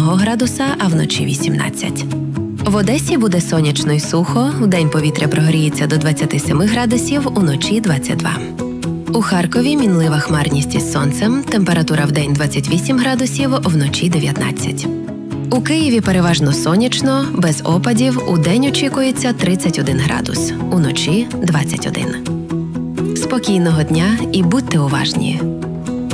градуса, а вночі 18. В Одесі буде сонячно й сухо, вдень повітря прогріється до 27 градусів, уночі 22. У Харкові мінлива хмарність із сонцем, температура вдень 28 градусів, вночі 19. У Києві переважно сонячно, без опадів, удень очікується 31 градус, уночі 21. Спокійного дня і будьте уважні!